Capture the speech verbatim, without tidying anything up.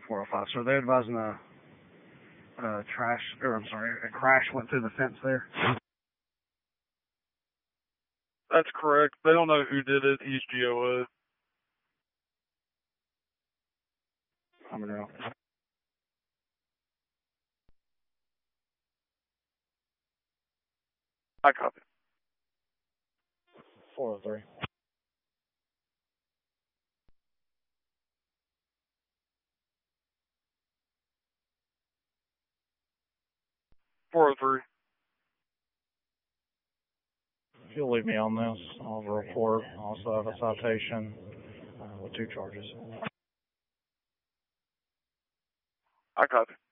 four oh five. So they're advising a, a trash, or I'm sorry, a crash went through the fence there. That's correct. They don't know who did it. He's G O A. I'm in row. I copy. four oh three. four oh three. If you'll leave me on this, I'll report. Also have a citation uh, with two charges. I copy.